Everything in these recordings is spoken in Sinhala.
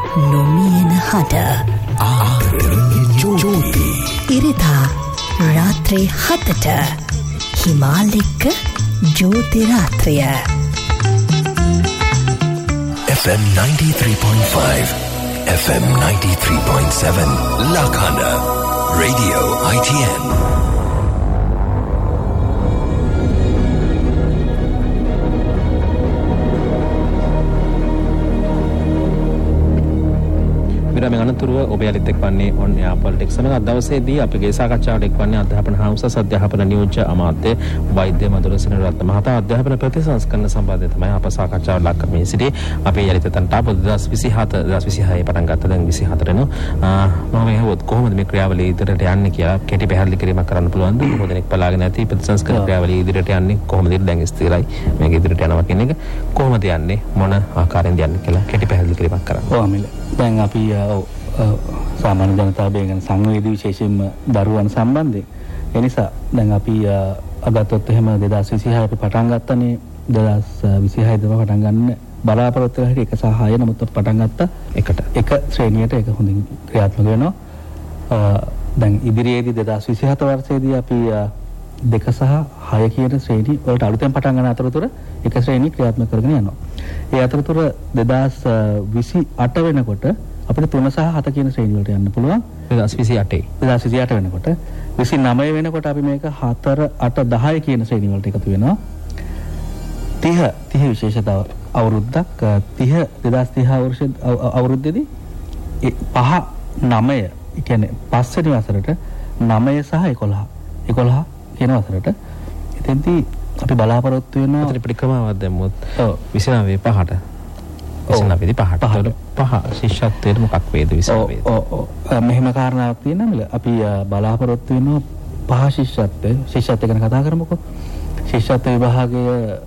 නොමියෙන හඬ. ආදරණීය ජෝති. ඉරිදා රාත්‍රී 7ට හිමාලෙක්ක ජෝති රාත්‍රිය. FM 93.5, FM 93.7, Lakana, Radio ITN. විරාමයෙන් අනතුරුව ඔබ යලිත් එක්වන්නේ on air politics සමග අද දවසේදී අපගේ සාකච්ඡාවට එක්වන්නේ අධ්‍යාපන හා උසස් අධ්‍යාපන නියෝජ්‍ය අමාත්‍ය වෛද්‍ය මధుර සෙනරත්න මහතා. අධ්‍යාපන ප්‍රතිසංස්කරණ සම්බන්ධයෙන් තමයි අප සාකච්ඡාවට ලක් කරමින් සිටියේ. අපි යලිත් එතනට ආපු 2027 2026 පටන් ගත්ත දැන් 24 වෙනි මම මෙහෙවොත් කොහොමද මේ ක්‍රියාවලිය ඉදිරියට යන්නේ කියලා කෙටි පැහැදිලි කිරීමක් කරන්න පුළුවන්ද? බොහෝ දෙනෙක් බලාගෙන ඇති ප්‍රතිසංස්කරණ ක්‍රියාවලිය ඉදිරියට යන්නේ කොහොමද? දැන් ස්ථිරයි මේක ඉදිරියට යනවා කියන එක කොහොමද යන්නේ, මොන ආකාරයෙන්ද යන්නේ කියලා කෙටි පැහැදිලි කිරීමක් කරන්න. ඔව් අමිල. දැන් අපි සාමාන්‍ය ජනතාවගේ ගැන සංවේදී විශේෂයෙන්ම දරුවන් සම්බන්ධයෙන්. ඒ නිසා දැන් අපි අගතොත් එහෙම 2026 අපි පටන් ගත්තනේ. 2026 දම පටන් ගන්න බලාපොරොත්තු වෙලා එක සහ 6 නමුත් පටන් ගත්තා එක ශ්‍රේණියට ඒක හොඳින් ක්‍රියාත්මක වෙනවා. දැන් ඉදිරියේදී 2027 වර්ෂයේදී අපි 2 සහ 6 කියන ශ්‍රේණි වලට අලුතෙන් පටන් ගන්න අතරතුර එක ශ්‍රේණි ක්‍රියාත්මක කරගෙන යනවා. ඒ අතරතුර 2028 වෙනකොට අපිට 3 සහ 7 කියන ශ්‍රේණි වලට යන්න පුළුවන්. 2028 වෙනකොට 29 වෙනකොට අපි මේක 4 8 10 කියන ශ්‍රේණි වලට එකතු වෙනවා. 30 විශේෂතාව අවුරුද්දක් 2030 අවුරුද්දේදී 5 9 කියන්නේ පස්වෙනි වසරට 9 සහ 11 කියන වසරට එතෙන්දී අපි බලාපොරොත්තු වෙනවා. අතට පිටකමාවක් දැම්මොත් 29 5ට 5 ශිෂ්‍යත්වයට මොකක් වේද 29? මෙහෙම කාරණාවක් තියෙනවා. අපි බලාපොරොත්තු වෙනවා 5 ශිෂ්‍යත්වය ගැන කතා කරමුකෝ. ශිෂ්‍යත්ව විභාගය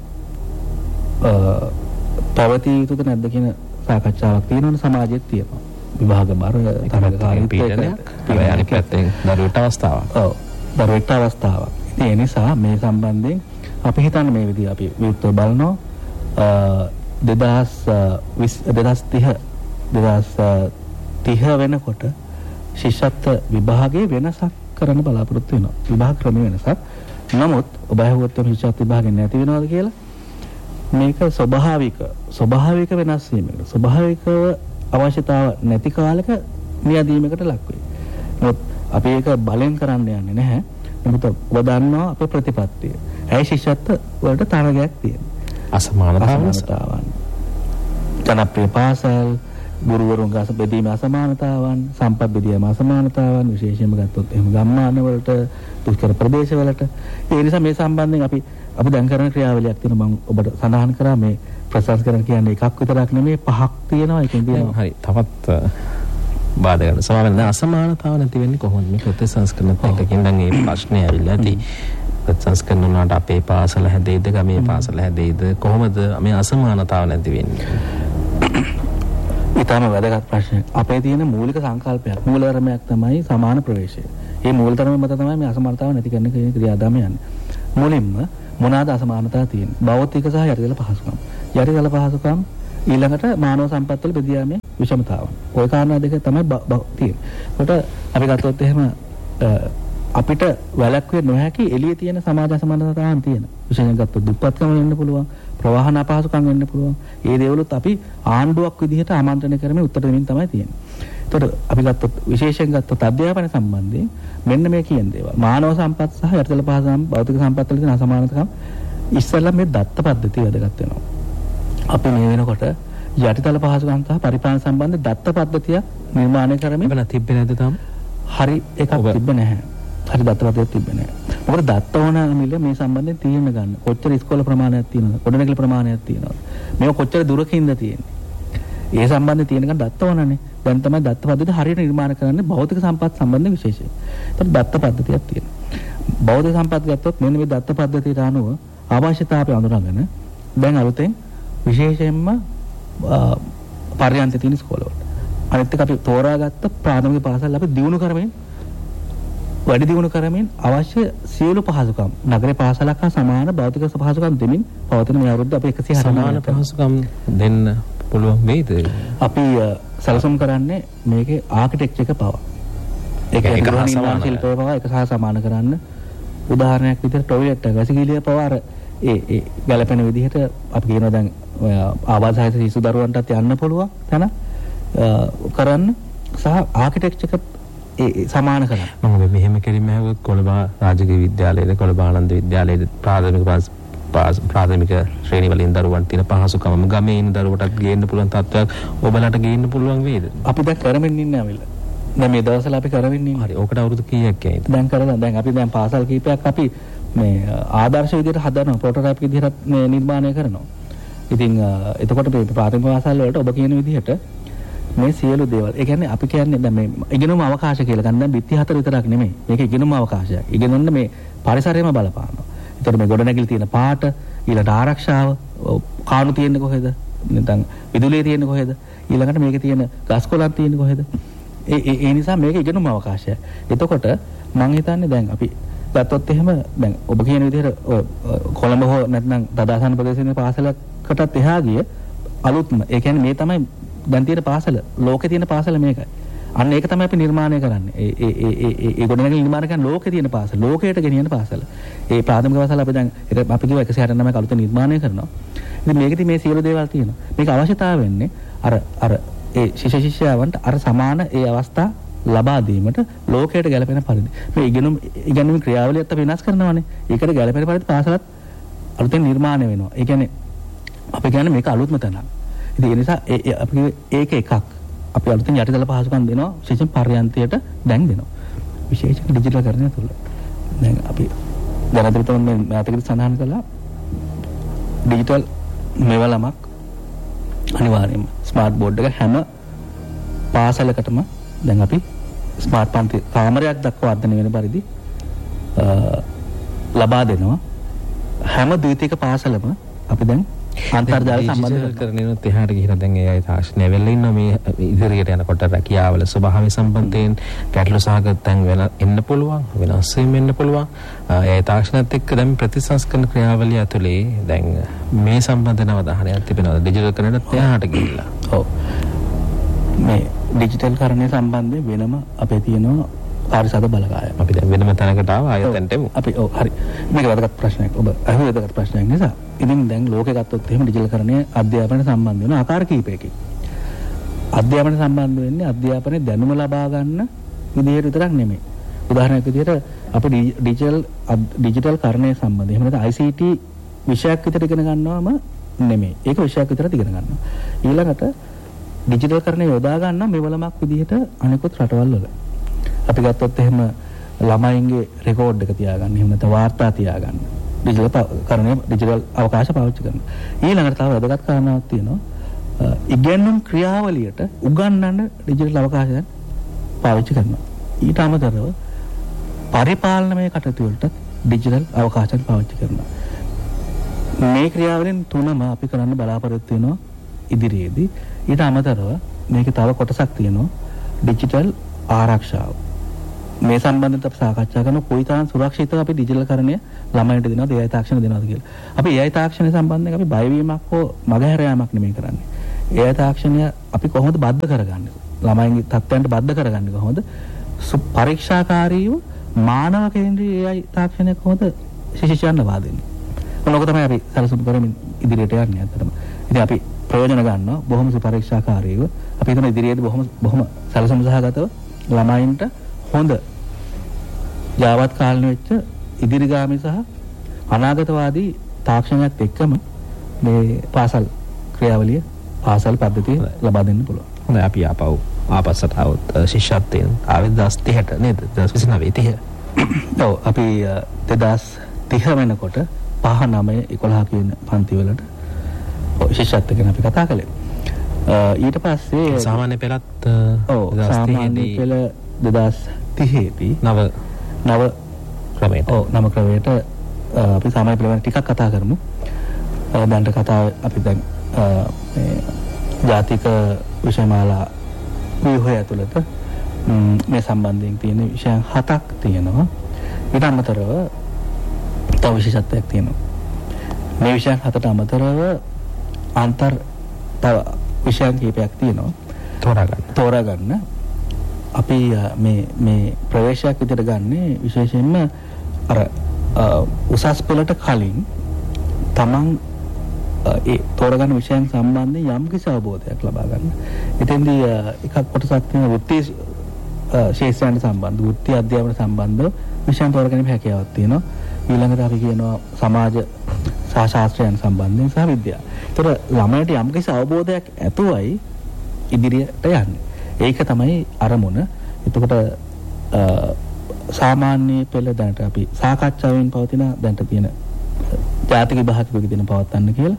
පැවතිය යුතුද නැද්ද කියන සාකච්ඡාවක් තියෙනවනේ සමාජෙත් තියෙනවා. විභාග බර තරගකාරීත්වයක් අනිත් පැත්තෙන් දරුවෙට අවස්ථාවක්. ඔව් දරුවෙට අවස්ථාවක්. ඉතින් ඒ නිසා මේ සම්බන්ධයෙන් අපි හිතන්නේ මේ විදිහ අපි විවෘතව බලනවා. 2030 වෙනකොට ශිෂ්‍යත්ව විභාගයේ වෙනසක් කරන්න බලාපොරොත්තු වෙනවා. විභාග ක්‍රම වෙනසක්. නමුත් ඔබ අහුවොත් මේ ශිෂ්‍යත්ව විභාගේ නැති වෙනවද කියලා? මේක ස්වභාවික වෙනස් වීමකට ස්වභාවිකව අවශ්‍යතාව නැති කාලයක නියැදීමකට ලක් වෙයි. නමුත් අපි ඒක බලෙන් කරන්න යන්නේ නැහැ. නමුත් ඔබ දන්නවා අපේ ප්‍රතිපත්තිය. ඇයි ශිෂ්‍යත්ව වලට තරගයක් තියෙනවා. අසමානතාවන්. ජනප්‍රිය පාසල්, ගුරුවරුන්ගේ බෙදීම අසමානතාවන්, සම්පත් බෙදීම අසමානතාවන්, විශේෂයෙන්ම ගත්තොත් එහෙම ගම්මාන වලට, දුෂ්කර ප්‍රදේශ වලට. ඒ නිසා මේ සම්බන්ධයෙන් අපි දැන් කරන ක්‍රියාවලියක් තියෙනවා. මම ඔබට සඳහන් කරා මේ ප්‍රසංස්කරණ කියන්නේ එකක් විතරක් නෙමෙයි 5ක් තියෙනවා. ඒකෙන් තියෙනවා. හරි. තවත් බාධා කරන සමාවෙන් අසමානතාව නැති වෙන්නේ කොහොමද? මේ ප්‍රතිසංස්කරණත් එක්කකින් දැන් මේ ප්‍රශ්නේ ඇවිල්ලා ඇති. ප්‍රතිසංස්කරණ වුණාට අපේ පාසල හැදෙයිද, ගමේ පාසල හැදෙයිද? කොහොමද මේ අසමානතාව නැති වෙන්නේ? ඊටම වැදගත් ප්‍රශ්නයක්. අපේ තියෙන මූලික සංකල්පයක්, මූලධර්මයක් තමයි සමාන ප්‍රවේශය. මේ මූලධර්ම මත තමයි මේ අසමානතාව නැති කරන ක්‍රියාදාම යන්නේ. මුලින්ම මොනවාද අසමානතාව තියෙන්නේ? භෞතික සහ යටිතල පහසුකම්. යටිතල පහසුකම් ඊළඟට මානව සම්පත් වල බෙදියාමේ විෂමතාව. ওই කාරණා දෙක තමයි තියෙන්නේ. ඒකට අපි ගත්තොත් එහෙම අපිට වැළැක්විය නොහැකි එළියේ තියෙන සමාජ අසමානතාවන් තියෙනවා. විශේෂයෙන් ගත්තොත් දුප්පත්කම වෙන්න පුළුවන්, ප්‍රවාහන අපහසුකම් වෙන්න පුළුවන්. ඒ දේවලුත් අපි ආණ්ඩුවක් විදිහට ආමන්ත්‍රණය කරමින් උත්තර දෙමින් තමයි තියෙන්නේ. ඒතකොට අපි ගත්තොත් විශේෂයෙන් ගත්තොත් අධ්‍යාපන සම්බන්ධයෙන් මෙන්න මේ කියන දේවල්. මානව සම්පත් සහ යටිතල පහසුකම්, භෞතික සම්පත් වල තියෙන අසමානතාවකම් ඉස්සෙල්ලා මේ දත්ත පද්ධතිය වැදගත් වෙනවා. අපි මේ වෙනකොට යටිතල පහසුකම් සහ පරිපාලන සම්බන්ධ දත්ත පද්ධතිය නිර්මාණය කරමින් තිබ්බේ නැද්ද තාම? හරි එකක් තිබ්බේ නැහැ. හරි දත්ත පද්ධතියක් තිබ්බේ නැහැ. මොකද දත්ත ඕන මිල මේ සම්බන්ධයෙන් තීරණ ගන්න. කොච්චර ඉස්කෝල ප්‍රමාණයක් තියෙනවද? ගොඩනැගිලි ප්‍රමාණයක් තියෙනවද? මේක කොච්චර දුරකින්ද තියෙන්නේ? ඒ සම්බන්ධයෙන් තියෙන ගන්න දත්ත ඕනනේ. දැන් තමයි දත්ත පද්ධතිය හරියට නිර්මාණය කරන්නේ භෞතික සම්පත් සම්බන්ධ විශේෂයෙන්. ඒතකොට දත්ත පද්ධතියක් තියෙනවා. භෞතික සම්පත් ගත්තොත් මෙන්න මේ දත්ත පද්ධතියට අනුව අවශ්‍යතාවය අඳුරගෙන දැන් අලුතෙන් විශේෂයෙන්ම පර්යන්ත තියෙන ස්කෝලවල. අනිත් එක අපි තෝරාගත්ත ප්‍රාථමික පාසල් අපි දියුණු කරමින් වැඩි දියුණු කරමින් අවශ්‍ය සියලු පහසුකම් නගරේ පාසලක් හා සමාන භෞතික පහසුකම් දෙමින් පවතින මේ අවුරුද්ද අපි 160 සමාන පහසුකම් දෙන්න පුළුවන් වේද? අපි සැලසුම් කරන්නේ මේකේ ආකිටෙක්චර් එක පවා. ඒක ගෘහ නිර්මාණ ශිල්පය පවා එක සහ සමාන කරන්න. උදාහරණයක් විදිහට ටොයිලට් එක වැසිකිළිය පවා අර ඒ ගැලපෙන විදිහට අපි කියනවා දැන් ආවාසහිත සිසු දරුවන්ටත් යන්න පුළුවන් තැන කරන්න සහ ආකිටෙක්චර් එක ඒ සමාන කරන්න. මම මෙහෙම කිරීම හැවොත් කොළඹ රාජකීය විද්‍යාලයේ කොළඹ ආනන්ද විද්‍යාලයේ ප්‍රාථමික ශ්‍රේණි වලින් දරුවන් තියෙන පහසුකම ගමේ ඉන්න දරුවටත් ගේන්න පුළුවන් තත්ත්වයක් ඔබලට ගේන්න පුළුවන් වේද? අපි දැන් කරමින් ඉන්නේ ඇවිල්ලා. දැන් මේ දවස්වල අපි කරමින් ඉන්නේ. හරි. ඕකට අවුරුදු කීයක් යයිද? දැන් කරලා දැන් අපි දැන් පාසල් කීපයක් අපි මේ ආදර්ශ විදිහට හදනවා ප්‍රොටෝටයිප් විදිහට මේ නිර්මාණය කරනවා. ඉතින් එතකොට මේ ප්‍රාථමික පාසල් වලට ඔබ කියන විදිහට මේ සියලු දේවල්. ඒ කියන්නේ අපි කියන්නේ දැන් මේ ඉගෙනුම අවකාශය කියලා ගන්න දැන් බිත්ති 4 විතරක් නෙමෙයි. මේක ඉගෙනුම අවකාශයක්. ඉගෙනුන්න මේ පරිසරයම බලපානවා. ඒතකොට මේ ගොඩනැගිලි තියෙන පාට, ඊළඟට ආරක්ෂාව, කාණු තියෙන්නේ කොහෙද? නැත්නම් විදුලිය තියෙන්නේ කොහෙද? ඊළඟට මේකේ තියෙන ගස් කොළන් තියෙන්නේ කොහෙද? ඒ නිසා මේක ඉගෙනුම අවකාශයක්. එතකොට මම හිතන්නේ දැන් අපි ගත්තොත් එහෙම දැන් ඔබ කියන විදිහට කොළඹ හෝ නැත්නම් දදාසන ප්‍රදේශයේ පාසලකටත් එහා ගිය අලුත්ම ඒ කියන්නේ මේ තමයි දැන් තියෙන පාසල ලෝකේ තියෙන පාසල මේකයි. අන්න ඒක තමයි අපි නිර්මාණය කරන්නේ. ඒ ගොඩනැගිලි නිර්මාණය කරන ලෝකේ තියෙන පාසල, ලෝකයට ගෙනියන පාසල. ඒ ප්‍රාථමික පාසල අපි දැන් අපි කිව්වා 169ක අලුත නිර්මාණය කරනවා. ඉතින් මේකෙදි මේ සියලු දේවල් තියෙනවා. මේක අවශ්‍යතාව වෙන්නේ අර ඒ ශිෂ්‍යයන්ට අර සමාන ඒ අවස්ථා ලබා දීමට ලෝකයට ගැලපෙන පරිදි. මේ ඉගෙනුම් ක්‍රියාවලියත් අපි වෙනස් කරනවානේ. ඒකට ගැලපෙන පරිදි පාසලත් අලුතෙන් නිර්මාණය වෙනවා. ඒ කියන්නේ අපි කියන්නේ මේක අලුත්ම තැනක්. ඉතින් ඒ නිසා අපි ඒක එකක්. අපි අලුතෙන් යටිදල පහසුකම් දෙනවා විශේෂයෙන් පර්යන්තයට දැන් දෙනවා. විශේෂයෙන් ඩිජිටල් කරණය තුල. දැන් අපි දැනටම මේ මාතකෙත් සඳහන් කළා ඩිජිටල් මෙවලමක් අනිවාර්යයෙන්ම ස්මාර්ට් බෝඩ් එක හැම පාසලකටම දැන් අපි ස්මාර්ට් පන්ති කාමරයක් දක්වා වර්ධනය වෙන පරිදි ලබා දෙනවා. හැම ද්විතීයික පාසලම අපි දැන් අන්තර්ජාල සම්බන්ධ කරගෙනුත් එහාට ගිහින් දැන් ඒ අය තාක්ෂණය වෙලා ඉන්නවා මේ ඉදිරියට යනකොට රැකියාවල ස්වභාවය සම්බන්ධයෙන් ගැටලු සහගත තැන් වෙන එන්න පුළුවන් වෙනස් වෙන්න පුළුවන් ඒ තාක්ෂණයත් එක්ක දැන් ප්‍රතිසංස්කරණ ක්‍රියාවලිය ඇතුලේ දැන් මේ සම්බන්ධ අවධානයක් තිබෙනවා ඩිජිටල් කරණයත් එහාට ගිහිල්ලා. ඔව් මේ ඩිජිටල් කරණය සම්බන්ධයෙන් වෙනම අපේ තියෙනවා කාර්යසාධ බලකාය. අපි දැන් වෙනම තැනකට ආවා ආයතනට එමු. අපි ඔව් හරි. මේක වැදගත් ප්‍රශ්නයක්. ඔබ අහුවේ වැදගත් ප්‍රශ්නයක් නිසා. ඉතින් දැන් ලෝකේ ගත්තොත් එහෙම ඩිජිටල් කරණය අධ්‍යාපනයට සම්බන්ධ වෙන ආකාර කිහිපයකින්. අධ්‍යාපනයට සම්බන්ධ වෙන්නේ අධ්‍යාපනයේ දැනුම ලබා ගන්න විදිහට විතරක් නෙමෙයි. උදාහරණයක් විදිහට අපි ඩිජිටල් කරණය සම්බන්ධ. එහෙම නැත්නම් ICT විෂයක් විතර ඉගෙන ගන්නවම නෙමෙයි. ඒක විෂයක් විතරක් ඉගෙන ගන්නවා. ඊළඟට ඩිජිටල් කරණය යොදා ගන්න මෙවලමක් විදිහට අනිකුත් රටවල් වල. අපි ගත්තොත් එහෙම ළමයින්ගේ රෙකෝඩ් එක තියාගන්න. එහෙම නැත්නම් වාර්තා තියාගන්න. ඩිජිටල් කරණය ඩිජිටල් අවකාශ පාවිච්චි කරනවා. ඊළඟට තව වැදගත් කාරණාවක් තියෙනවා. ඉගෙනුම් ක්‍රියාවලියට උගන්වන්න ඩිජිටල් අවකාශයන් පාවිච්චි කරනවා. ඊට අමතරව පරිපාලනමය කටයුතු වලට ඩිජිටල් අවකාශයන් පාවිච්චි කරනවා. මේ ක්‍රියාවලින් තුනම අපි කරන්න බලාපොරොත්තු වෙනවා ඉදිරියේදී. ඊට අමතරව මේකේ තව කොටසක් තියෙනවා ඩිජිටල් ආරක්ෂාව. මේ සම්බන්ධව අපි සාකච්ඡා කරන කොයිතරම් සුරක්ෂිතව අපි ඩිජිටල් කරණය ළමයින්ට දෙනවද AI තාක්ෂණ දෙනවද කියලා. අපි AI තාක්ෂණය සම්බන්ධයෙන් අපි බයවීමක් හෝ මගහැර යාමක් නෙමෙයි කරන්නේ. AI තාක්ෂණය අපි කොහොමද බද්ධ කරගන්නේ? ළමයින්ගේ තත්ත්වයන්ට බද්ධ කරගන්නේ කොහොමද? පරීක්ෂාකාරීව මානව කේන්ද්‍රීය AI තාක්ෂණය කොහොමද ශිෂ්‍යයන්ට ලබා දෙන්නේ? මොනක තමයි අපි සැලසුම් කරමින් ඉදිරියට යන්නේ අතරම. ඉතින් අපි ප්‍රයෝජන ගන්නවා බොහොම සුපරීක්ෂාකාරීව. අපි හිතන ඉදිරියේදී බොහොම සැලසුම් සහගතව ළමයින්ට හොඳ ජාවත් කාලන වෙච්ච ඉදිරිගාමී සහ අනාගතවාදී තාක්ෂණයත් එක්කම මේ පාසල් ක්‍රියාවලිය පාසල් පද්ධතිය ලබා දෙන්න පුළුවන්. හොඳයි අපි ආපස්සට આવොත් ශිෂ්‍යත්වයෙන් ආවෙත් 2030ට නේද? 2029 30. ඔව් අපි 2030 වෙනකොට 5 9 11 කියන පන්ති වලට ශිෂ්‍යත්ව ගැන අපි කතා කළේ. ඊට පස්සේ සාමාන්‍ය පෙළත් සාමාන්‍ය පෙළ 2030 දී නව ක්‍රමයට නව ක්‍රමයට අපි සාමාන්‍ය පෙළ ගැන ටිකක් කතා කරමු. දැන් කතාව අපි දැන් මේ ජාතික විෂයමාලා ව්‍යුහය ඇතුළත මේ සම්බන්ධයෙන් තියෙන විෂයන් 7ක් තියෙනවා. ඊට අමතරව තව විශේෂත්වයක් තියෙනවා. මේ විෂයන් 7ට අමතරව තව විෂයන් කිහිපයක් තියෙනවා. තෝරාගන්න අපි මේ ප්‍රවේශයක් විදිහට ගන්නේ විශේෂයෙන්ම අර උසස් පෙළට කලින් තමන් ඒ තෝරගන්න විෂයන් සම්බන්ධයෙන් යම් කිසි අවබෝධයක් ලබා ගන්න. එතෙන්දී එකක් කොටසක් තියෙන වෘත්ති ශාස්ත්‍රයන්ට සම්බන්ධ වෘත්ති අධ්‍යාපන සම්බන්ධ විෂයන් තෝරගැනීමේ හැකියාවක් තියෙනවා. ඊළඟට අපි කියනවා සමාජ ශාස්ත්‍රයන් සම්බන්ධයෙන් සහ විද්‍යාව. ඒතර ළමයට යම් කිසි අවබෝධයක් ඇතුවයි ඉදිරියට යන්නේ. ඒක තමයි අරමුණ. එතකොට සාමාන්‍ය පෙළ දැනට අපි සාකච්ඡාවෙන් පවතින දැනට තියෙන ජාතික විභාග විදිහට පවත්වන්න කියලා.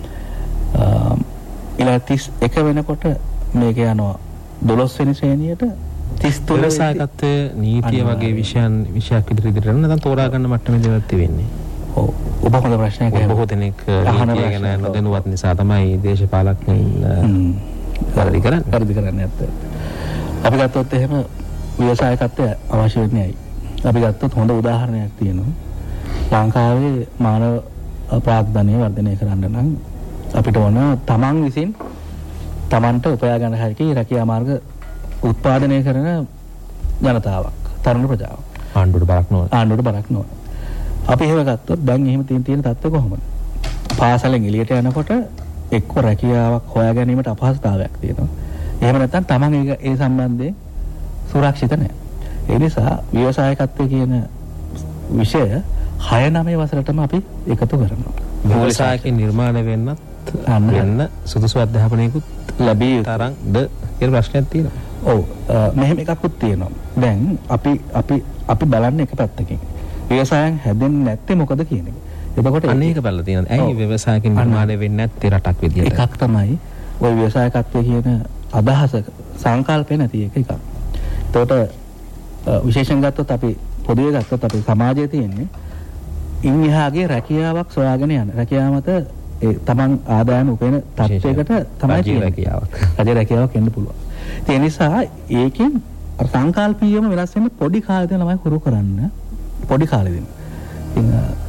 ඊළඟ 31 වෙනකොට මේක යනවා 12 වෙනි ශ්‍රේණියට 33 ව්‍යවසායකත්වයේ නීතිය වගේ විෂයක් ඉදිරියට යන නැත්නම් තෝරා ගන්න මට්ටමේදී වෙන්නේ. ඔව් ඔබ හොඳ ප්‍රශ්නයක් අහනවා. බොහෝ දෙනෙක් නීතිය ගැන නොදැනුවත් නිසා තමයි දේශපාලකයන් වැරදි කරන්නේ නැත්ත. අපි ගත්තොත් එහෙම ව්‍යවසායකත්වය අවශ්‍ය වෙන්නේ ඇයි? අපි ගත්තොත් හොඳ උදාහරණයක් තියෙනවා. ලංකාවේ මානව ප්‍රාග්ධනය වර්ධනය කරන්න නම් අපිට ඕන තමන් විසින් තමන්ට උපයා ගන්න හැකි රැකියා මාර්ග උත්පාදනය කරන ජනතාවක්, තරුණ ප්‍රජාවක්. ආණ්ඩුවට බරක් නොවන. අපි එහෙම ගත්තොත් දැන් එහෙම තියෙන තත්ත්වය කොහොමද? පාසලෙන් එළියට යනකොට එක්ක රැකියාවක් හොයා ගැනීමට අපහසුතාවයක් තියෙනවා. එහෙම නැත්නම් තමන් ඒ සම්බන්ධයෙන් සුරක්ෂිත නැහැ. ඒ නිසා ව්‍යවසායකත්වය කියන විෂය 6-9 වසරටම අපි එකතු කරනවා. ව්‍යවසායකින් නිර්මාණය වෙන්න සුදුසු අධ්‍යාපනයකුත් ලැබී තරම්ද කියලා ප්‍රශ්නයක් තියෙනවා. ඔව් මෙහෙම එකකුත් තියෙනවා. දැන් අපි බලන්නේ එක පැත්තකින්. ව්‍යවසායයන් හැදෙන්නේ නැත්තේ මොකද කියන එක. එතකොට අනේක බලලා තියෙනවා. ඇයි ව්‍යවසායකින් නිර්මාණය වෙන්නේ නැත්තේ රටක් විදියට? එකක් තමයි ওই ව්‍යවසායකත්වය කියන අදහස සංකල්පේ නැති එකක්. එතකොට විශේෂයෙන් ගත්තොත් අපි පොදුවේ ගත්තොත් අපි සමාජයේ තියෙන්නේ ඉන්හිහාගේ රැකියාවක් සොයාගෙන යන රැකියාව මත ඒ තමන් ආදායම උපයන තත්යකට තමයි රජ රැකියාවක් එන්න පුළුවන්. ඒ නිසා ඒකෙන් සංකල්පීයම වෙනස් වෙන්න පොඩි කාලෙදී ළමයි හුරු කරන්න පොඩි කාලෙදී. ඉතින්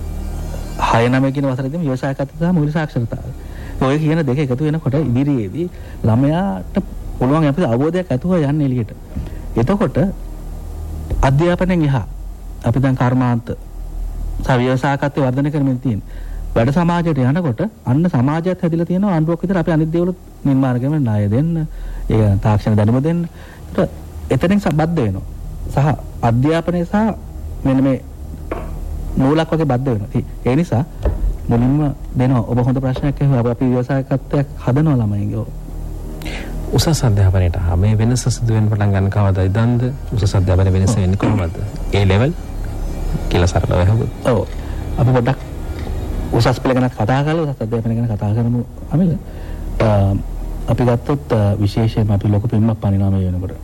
6-9 කියන වසරේදී ව්‍යවසායකත්වය සහ මූලික සාක්ෂරතාවය. ඔය කියන දෙක එකතු වෙනකොට ඉදිරියේදී ළමයාට පුළුවන් අපේ අවබෝධයක් ඇතුව යන්න එළියට. එතකොට අධ්‍යාපනයෙන් එහා අපි දැන් කර්මාන්ත සව්‍යවසායකත්වය වර්ධනය කරමින් තියෙන වැඩ සමාජයට යනකොට අන්න සමාජයත් හැදිලා තියෙනවා අනුරක් විතර අපි අනිත් දේවලුත් නිර්මාණ කරන ණය දෙන්න ඒ තාක්ෂණ දැනුම දෙන්න එතනින් සම්බද්ධ වෙනවා සහ අධ්‍යාපනය සහ මෙන්න මේ නූලක් වගේ බද්ධ වෙනවා ඒ නිසා මුලින්ම දෙනවා ඔබ හොඳ ප්‍රශ්නයක් අහුවා අපි ව්‍යවසායකත්වයක් හදනවා ළමයින්ගේ උසස් අධ්‍යාපනයට මේ වෙනස සිදු වෙන පටන් ගන්න කවදාද ඉදන්ද උසස් අධ්‍යාපන වෙනස වෙන්නේ කොහොමද ඒ ලෙවල් කියලා සරලව අහුවොත් ඔව් අපි පොඩ්ඩක් උසස් පෙළ ගැන කතා කරලා උසස් අධ්‍යාපන ගැන කතා කරමු අමිල අපි ගත්තොත් විශේෂයෙන්ම අපි ලොකු පින්මක් පනිනවා මේ වෙනකොට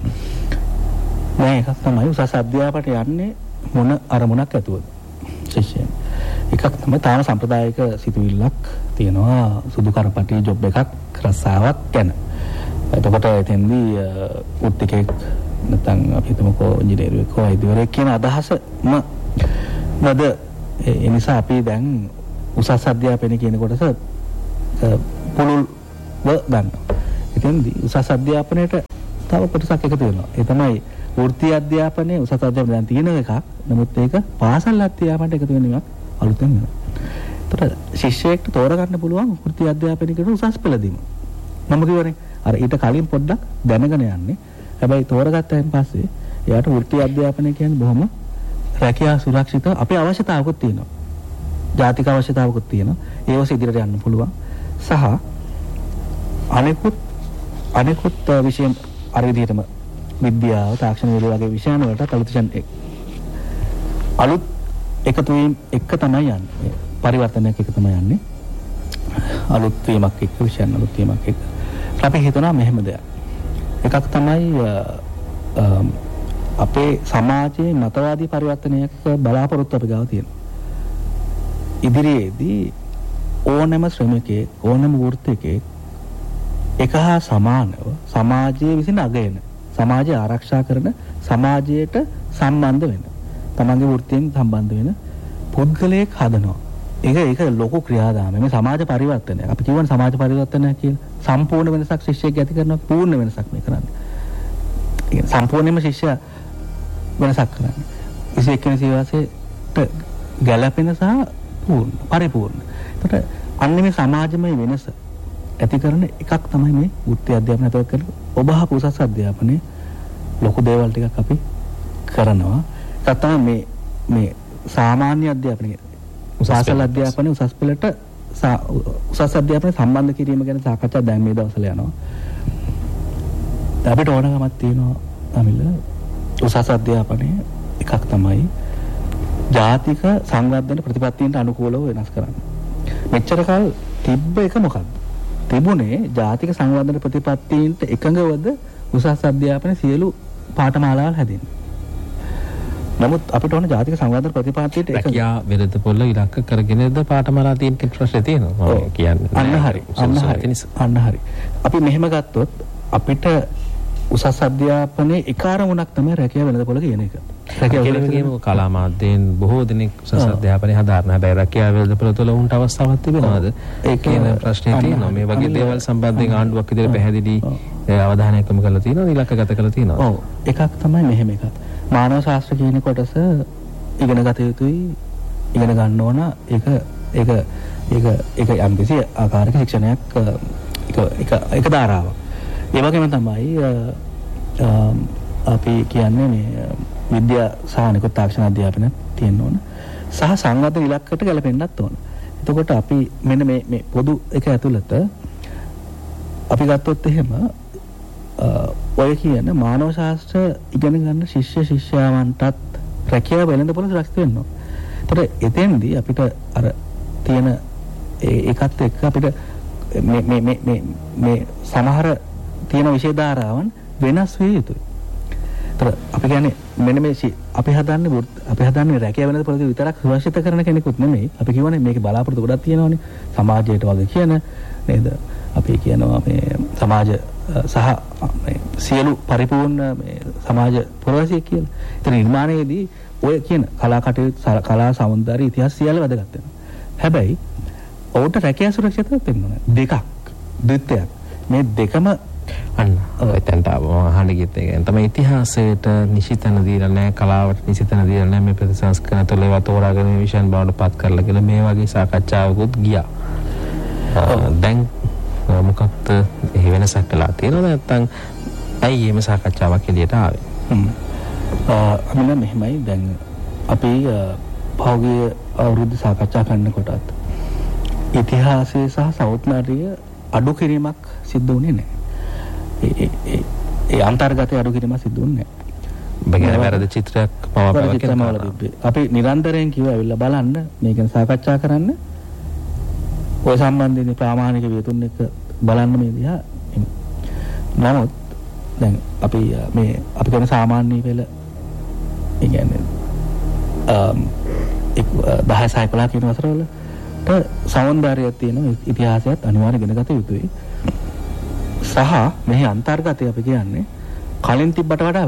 මේ එකක් තමයි උසස් අධ්‍යාපනයට යන්නේ මොන අරමුණක් ඇතුවද ශිෂ්‍යයන් එකක් තමයි තාම සම්ප්‍රදායික සිතුවිල්ලක් තියෙනවා සුදු කරපටි ජොබ් එකක් රස්සාවක් ගැන එතකොට එතෙන්දී උත්තිකෙක් නැත්නම් අපි හිතමුකෝ ඉංජිනේරුවෙක් හෝ වෛද්‍යවරයෙක් කියන අදහසම නේද ඒ නිසා අපි දැන් උසස් අධ්‍යාපනය කියන කොටස පුළුල්ව ගන්නවා. එතෙන්දී උසස් අධ්‍යාපනයට තව කොටසක් එකතු වෙනවා. ඒ තමයි වෘත්ති අධ්‍යාපනයේ උසස් අධ්‍යාපනය දැන් තියෙන එකක්. නමුත් ඒක පාසල් අධ්‍යාපනයට එකතු වෙන එකක් අලුතෙන් වෙනවා. ඒතර ශිෂ්‍යයෙක්ට තෝරගන්න පුළුවන් වෘත්ති අධ්‍යාපනයකට උසස් පෙළ දීම. මම කියවනේ අර ඊට කලින් පොඩ්ඩක් දැනගෙන යන්නේ. හැබැයි තෝරගත්තයින් පස්සේ එයාට වෘත්ති අධ්‍යාපනය කියන්නේ බොහොම රැකියා සුරක්ෂිත අපේ අවශ්‍යතාවකුත් තියෙනවා. ජාතික අවශ්‍යතාවකුත් තියෙනවා. ඒ ඔස්සේ ඉදිරියට යන්න පුළුවන්. සහ අනෙකුත් විෂයන් අර විදිහටම විද්‍යාව, තාක්ෂණ වල වගේ විෂයන් වලට අලුත් එකතු වීම එක තමයි යන්නේ. පරිවර්තනයක් එක තමයි යන්නේ. අලුත් වීමක් එක්ක විෂයන් අලුත් වීමක් එක්ක. අපි හිතනවා මෙහෙම දෙයක්. එකක් තමයි අපේ සමාජයේ මතවාදී පරිවර්තනයක බලාපොරොත්තු අපි ගාව තියෙනවා. ඉදිරියේදී ඕනෑම ශ්‍රමිකයෙක් ඕනෑම වෘත්තිකයෙක් එක හා සමානව සමාජයේ විසින් අගයන සමාජය ආරක්ෂා කරන සමාජයට සම්බන්ධ වෙන තමන්ගේ වෘත්තියෙන් සම්බන්ධ වෙන පුද්ගලයෙක් හදනවා ඒක ලොකු ක්‍රියාදාමයක්. මේ සමාජ පරිවර්තනයක්. අපි කියවන සමාජ පරිවර්තනයක් කියලා. සම්පූර්ණ වෙනසක් ශිෂ්‍යයෙක් ඇති කරනවා. පූර්ණ වෙනසක් මේ කරන්නේ. ඒ සම්පූර්ණයෙන්ම ශිෂ්‍යයා වෙනසක් කරන්නේ. 21 වෙනි සියවසේට ගැළපෙන සහ පූර්ණ පරිපූර්ණ. ඒකට අන්නේ මේ සමාජමය වෙනස ඇති කරන එකක් තමයි මේ වෘත්ති අධ්‍යාපනය ඇතුළත් කරන ඔබහපු උසස් අධ්‍යාපනයේ ලොකු දේවල් ටිකක් අපි කරනවා. ඒත් තමයි මේ සාමාන්‍ය අධ්‍යාපනය උසාසල් අධ්‍යාපනයේ උසස් පෙළට උසස් අධ්‍යාපනය සම්බන්ධ කිරීම ගැන සාකච්ඡා දැන් මේ දවස්වල යනවා. අපිට ඕනකමක් තියෙනවා අමිල උසස් අධ්‍යාපනයේ එකක් තමයි ජාතික සංවර්ධන ප්‍රතිපත්තීන්ට අනුකූලව වෙනස් කරන්න. මෙච්චර කල් තිබ්බ එක මොකක්ද? තිබුණේ ජාතික සංවර්ධන ප්‍රතිපත්තීන්ට එකඟවද උසස් අධ්‍යාපනයේ සියලු පාඨමාලාවල් හැදෙන්නේ. නමුත් අපිට ඕන ජාතික සංවර්ධන ප්‍රතිපත්තියට රැකියා වෙළඳ පොළ ඉලක්ක කරගෙනද පාඨමාලා තියෙන ප්‍රශ්නේ තියෙනවා. මම කියන්නේ. අන්න හරි. අපි මෙහෙම ගත්තොත් අපිට උසස් අධ්‍යාපනයේ එක අරමුණක් තමයි රැකියා වෙළඳ පොළ කියන එක. රැකියාවේම කලා මාධ්‍යයෙන් බොහෝ දෙනෙක් උසස් අධ්‍යාපනය හදාරන හැබැයි රැකියා වෙළඳ පොළ තුළ උන්ට අවස්ථාවක් තිබෙනවද? ඒ කියන ප්‍රශ්නේ තියෙනවා. මේ වගේ දේවල් සම්බන්ධයෙන් ආණ්ඩුවක් විදිහට පැහැදිලි අවධානයක් යොමු කරලා තියෙනවා, ඉලක්කගත කරලා තියෙනවා. ඔව්. එකක් තමයි මෙහෙම එකක්. මානව ශාස්ත්‍ර කියන කොටස ඉගෙන ගත යුතුයි, ඉගෙන ගන්න ඕන. ඒක යම්කිසි ආකාරයක ශික්ෂණයක් එක ධාරාවක්. ඒ වගේම තමයි අපි කියන්නේ මේ විද්‍යා සහ නිකුත් තාක්ෂණ අධ්‍යාපනය තියෙන්න ඕන. සහ සංවර්ධන ඉලක්කයට ගැලපෙන්නත් ඕන. එතකොට අපි මෙන්න මේ පොදු එක ඇතුළත අපි ගත්තොත් එහෙම ඔය කියන මානව ශාස්ත්‍ර ඉගෙන ගන්න ශිෂ්‍යයාවන්ටත් රැකියාව වෙළඳ පොළ සුරක්ෂිත වෙන්න ඕන. ඒතකොට එතෙන්දී අපිට අර තියෙන ඒකත් එක්ක අපිට මේ සමහර තියෙන විෂය ධාරාවන් වෙනස් විය යුතුයි. ඒතකොට අපි කියන්නේ මෙන්න මේ අපි හදන්නේ රැකියාව වෙළඳ පොළ විතරක් සුරක්ෂිත කරන කෙනෙකුත් නෙමෙයි. අපි කියවනේ මේකේ බලාපොරොත්තු ගොඩක් තියෙනවානේ. සමාජයට වගේ කියන නේද? අපි කියනවා මේ සමාජ සහ සියලු පරිපූර්ණ මේ සමාජ පුරවැසියෙක් කියලා. ඒතර නිර්මාණයේදී ඔය කියන කලා කටයුතු කලා සෞන්දර්ය ඉතිහාස සියල්ල වැදගත් වෙනවා. හැබැයි ඔවුන්ට රැකියාව සුරක්ෂිතව දෙන්න ඕනේ. දෙකක් දෙත්තයක්. මේ දෙකම අන්න ඔයතෙන්ට අහන්න ගියත් ඒක තමයි ඉතිහාසයට නිශ්චිතන දීලා නැහැ, කලාවට නිශ්චිතන දීලා නැහැ. මේ ප්‍රතිසංස්කරණ තුළ ඒවා තෝරාගෙන මේ විෂයන් බවට පත් කරලා කියලා මේ වගේ සාකච්ඡාවකුත් ගියා. දැන් මොකක්ද එහෙ වෙනසක් කළා තියෙනවද නැත්නම් ඇයි මේ සාකච්ඡාවක් එළියට ආවේ? අමිල මෙහෙමයි. දැන් අපි පහුගිය අවුරුද්ද සාකච්ඡා කරනකොටත් ඉතිහාසයේ සහ සෞත්නාරිය අඩු කිරීමක් සිද්ධ වුණේ නැහැ. ඒ අන්තර්ගතය අඩු කිරීමක් සිද්ධ වුණේ නැහැ. බගන වැරදි චිත්‍රයක් පවපව කියලා අපි නිරන්තරයෙන් කිව්වා ඇවිල්ලා බලන්න මේක සාකච්ඡා කරන්න. ඔය සම්බන්ධයෙන් ප්‍රාමාණික වියතුන් එක බලන්න මේ දිහා. නමුත් දැන් අපි කියන සාමාන්‍ය පෙළ ඒ කියන්නේ 10 11 කියන වසරවලට සෞන්දර්යයක් තියෙනවා, ඉතිහාසයත් අනිවාර්යයෙන් ඉගෙන ගත යුතුයි. සහ මෙහි අන්තර්ගතය අපි කියන්නේ කලින් තිබ්බට වඩා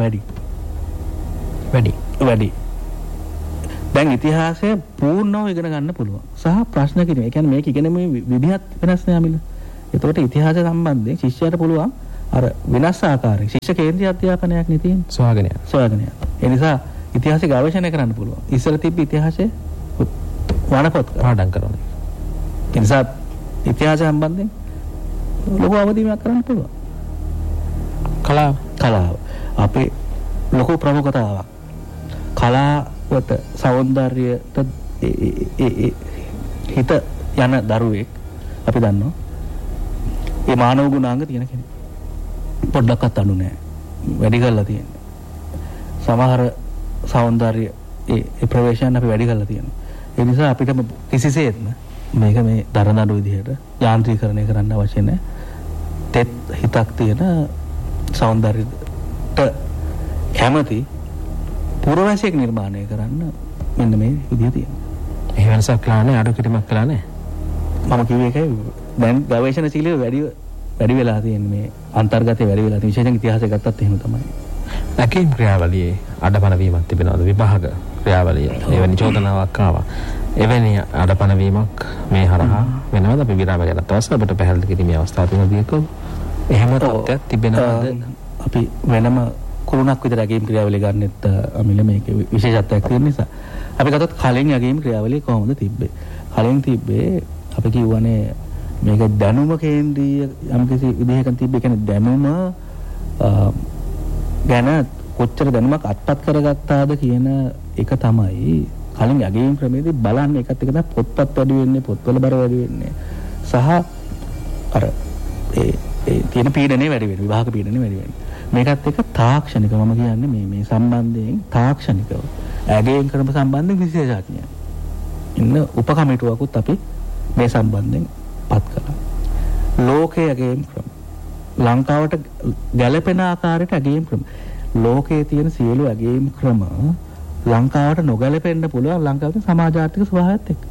වැඩි. දැන් ඉතිහාසය පූර්ණව ඉගෙන ගන්න පුළුවන්. සහ ප්‍රශ්න කිරීම. ඒ කියන්නේ මේක ඉගෙනීමේ විදිහත් වෙනස් නෑ අමිල. ඒතකොට ඉතිහාස සම්බන්ධයෙන් ශිෂ්‍යයාට පුළුවන් අර වෙනස් ආකාරයක ශිෂ්‍ය කේන්ද්‍රීය අධ්‍යාපනයක් නේ තියෙන්නේ. සොයාගෙන. ඒ නිසා ඉතිහාසය ගවේෂණය කරන්න පුළුවන්. ඉස්සර තිබ්බ ඉතිහාසය වණපොත් පාඩම් කරනවා. ඒ නිසා ඉතිහාසය සම්බන්ධයෙන් ලොකු අවධියක් කරන්න පුළුවන්. කලාව අපේ ලොකු ප්‍රමුඛතාවක්. කලාවට සෞන්දර්යයට හිත යන දරුවෙක් අපි දන්නවා. ඒ මානව ගුණාංග තියෙන කෙනෙක්. පොඩ්ඩක්වත් අඩු නෑ. වැඩි කරලා තියෙනවා. සමහර සෞන්දර්ය ඒ ප්‍රවේශයන් අපි වැඩි කරලා තියෙනවා. ඒ නිසා අපිට කිසිසේත්ම මේක මේ දරදඬු විදිහට යාන්ත්‍රීකරණය කරන්න අවශ්‍ය නැහැ. තෙත් හිතක් තියෙන සෞන්දර්යයට කැමති පුරවැසියෙක් නිර්මාණය කරන්න මෙන්න මේ විදිහ තියෙනවා. ඒ වෙනසක් කළා නැහැ, අඩු කිරීමක් කළා නැහැ. මම කිව්වේ ඒකයි. දැන් ගවේෂණශීලීව වැඩි වෙලා තියෙන මේ අන්තර්ගතය වැඩි වෙලා තියෙන විශේෂයෙන් ඉතිහාසය ගත්තත් එහෙම තමයි. ඇකීම් ක්‍රියාවලියේ අඩපණ වීමක් තිබෙනවද? විභාග ක්‍රියාවලිය එවැනි චෝදනාවක් ආවා. එවැනි අඩපණ වීමක් මේ හරහා වෙනවද? අපි විරාම ගැන තවස් අපිට පැහැදිලි කිරීමේ අවස්ථාව තුනදීක එහෙම තත්ත්වයක් තිබෙනවද? අපි වෙනම කුරුණක් විතර ඇගීම් ක්‍රියාවලිය ගන්නෙත් අමිල මේකේ විශේෂත්වයක් තියෙන නිසා අපි ගත්තොත් කලින් ඇගීම් ක්‍රියාවලිය කොහොමද තිබ්බේ? කලින් තිබ්බේ අපි කියවනේ මේක දැනුම කේන්ද්‍රීය යම්කිසි විදිහකින් තිබ්බේ. කියන්නේ දැනුම ගැන කොච්චර දැනුමක් අත්පත් කරගත්තාද කියන එක තමයි කලින් ඇගීම් ක්‍රමයේදී බලන්නේ. ඒකත් එක තමයි පොත්පත් වැඩි වෙන්නේ, පොත්වල බර වැඩි වෙන්නේ සහ අර ඒ තියෙන පීඩනේ වැඩි වෙන්නේ, විභාග පීඩනේ වැඩි වෙන්නේ. මේකත් එක තාක්ෂණික මම කියන්නේ මේ සම්බන්ධයෙන් තාක්ෂණිකව ඇගීම් ක්‍රම සම්බන්ධයෙන් විශේෂඥයන් ඉන්න උපකමිටුවකුත් අපි මේ සම්බන්ධයෙන් පත් කළා. ලෝකයේ ඇගීම් ක්‍රම ලංකාවට ගැළපෙන ආකාරයට ඇගීම් ක්‍රම ලෝකයේ තියෙන සියලු ඇගීම් ක්‍රම ලංකාවට නොගැලපෙන්න පුළුවන් ලංකාවේ සමාජාර්ථික ස්වභාවයත් එක්ක.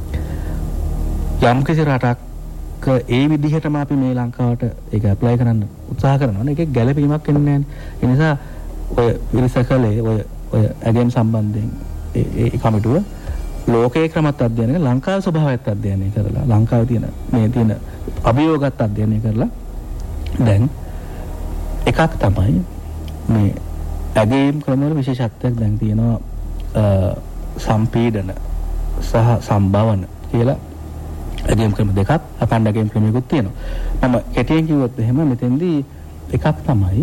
යම් කිසි රටක් ඒ විදිහටම අපි මේ ලංකාවට ඒක ඇප්ලයි කරන්න උත්සාහ කරනවා නේ. ඒකේ ගැළපීමක් එන්නේ නැහැ. ඒ නිසා ඔය විරිසකලේ ඔය ඇගීම් සම්බන්ධයෙන් ඒ කමිටුව ලෝකයේ ක්‍රමත් අධ්‍යයනය කරලා ලංකාවේ ස්වභාවයත් අධ්‍යයනය කරලා ලංකාවේ තියෙන අභියෝගත් අධ්‍යයනය කරලා දැන් එකක් තමයි මේ ඇගීම් ක්‍රමවල විශේෂත්වයක් දැන් තියෙනවා සම්පීඩන සහ සම්භවන කියලා ඇගීම් ක්‍රම දෙකක් අපණ්ඩ ඇගීම් ක්‍රමයකුත් තියෙනවා. මම කෙටියෙන් කිව්වොත් එහෙම මෙතෙන්දී එකක් තමයි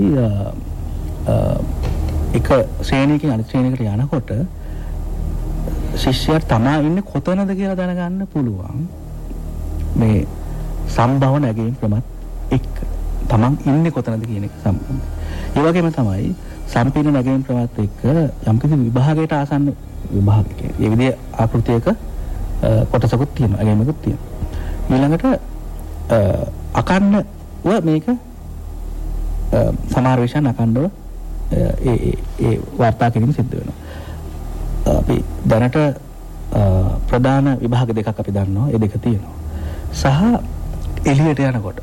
එක ශ්‍රේණියකින් අනිත් ශ්‍රේණියකට යනකොට ශිෂ්‍යයා තමා ඉන්නේ කොතනද කියලා දැනගන්න පුළුවන් මේ සම්භවන ඇගීම් ක්‍රමත් එක්ක. තමන් ඉන්නේ කොතනද කියන එක සම්බන්ධයි. ඒ වගේම තමයි සම්පීඩන ඇගීම් ක්‍රමත් එක්ක යම්කිසි විභාගයට ආසන්න විභාගයක ඒ විදිහේ ආකෘතියක කොටසකුත් තියෙනවා, ඇගීමකුත් තියෙනවා. ඊළඟට අකණ්ඩව මේක සමහර විෂයන් අකණ්ඩව ඒ වාර්තා කිරීම සිද්ධ වෙනවා. අපි දැනට ප්‍රධාන විභාග දෙකක් අපි දන්නවා, ඒ දෙක තියෙනවා. සහ එළියට යනකොට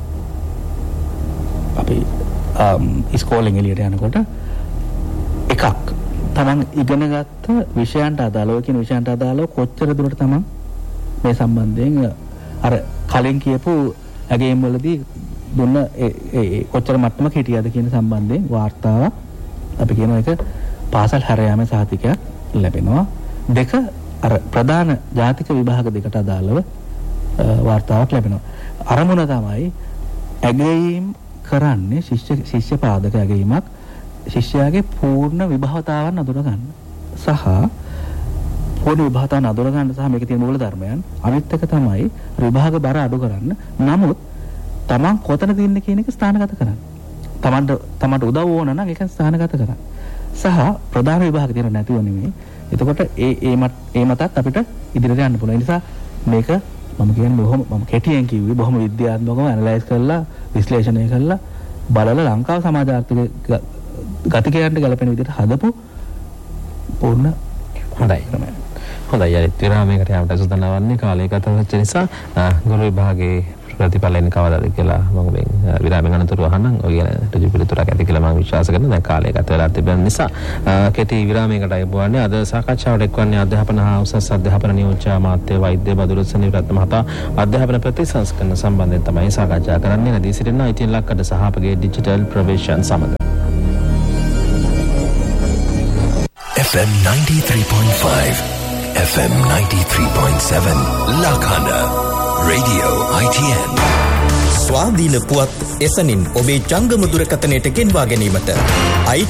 අපි ඉස්කෝලෙන් එළියට යනකොට එකක් තමන් ඉගෙනගත්ත විෂයන්ට අදාළව කියන විෂයන්ට අදාළව කොච්චර දුරට තමන් මේ සම්බන්ධයෙන් අර කලින් කියපු ඇගීම් වලදී දුන්න ඒ කොච්චර මට්ටමක හිටියද කියන සම්බන්ධයෙන් වාර්තාවක් අපි කියන එක පාසල් හැර යාමේ සහතිකයක් ලැබෙනවා. දෙක අර ප්‍රධාන ජාතික විභාග දෙකට අදාළව වාර්තාවක් ලැබෙනවා. අරමුණ තමයි ඇගීම් කරන්නේ ශිෂ්‍ය පාදක ඇගීමක් ශිෂ්‍යයාගේ පූර්ණ විභවතාවන් අඳුර ගන්න සහ පොඩි විභවතාවන් අඳුර ගන්න සහ මේකේ තියෙන මූල ධර්මයන්. අනිත් එක තමයි විභාග බර අඩු කරන්න. නමුත් තමන් කොතනද ඉන්නේ කියන එක ස්ථානගත කරන්න. තමන්ට උදව් ඕන නම් ඒක ස්ථානගත කරන්න. සහ ප්‍රධාන විභාග තියෙන නැතිව නෙමෙයි. එතකොට ඒ මතත් අපිට ඉදිරියට යන්න පුළුවන්. ඒ නිසා මේක මම කියන්නේ මම කෙටියෙන් කිව්වේ බොහොම විද්‍යාත්මකව ඇනලයිස් කරලා විශ්ලේෂණය කරලා බලලා ලංකාව සමාජාර්ථික ගතිකයන්ට ගැලපෙන විදිහට හදපු පූර්ණ හොඳයි. අනිත් විරාමයකට යන්නට සූදානම් වන්නේ කාලය ගත වෙච්ච නිසා ගුරු විභාගයේ ප්‍රතිඵල එන්නේ කවදාද කියලා මම මේ විරාමයෙන් අනතුරු අහන්නම්. ඔය ගැන ඍජු පිළිතුරක් ඇති කියලා මම විශ්වාස කරනවා. දැන් කාලය ගත වෙලා තිබෙන නිසා කෙටි විරාමයකට යවන්නේ අද සාකච්ඡාවට එක්වන්නේ අධ්‍යාපන හා උසස් අධ්‍යාපන නියෝජ්‍ය අමාත්‍ය වෛද්‍ය බදුරුසනි රත්න මහතා අධ්‍යාපන ප්‍රතිසංස්කරණ සම්බන්ධයෙන් තමයි සාකච්ඡා කරන්නේ. නැදී සිටින ඉතින් ලක්කඩ සහ අපගේ ඩිජිටල් ප්‍රවේශයන් සමග FM 93.5 FM 93.7 Lakhana Radio ITN ස්වාධීන පුවත් එසනින් ඔබේ ජංගම දුරකථනයට ගෙන්වා ගැනීමට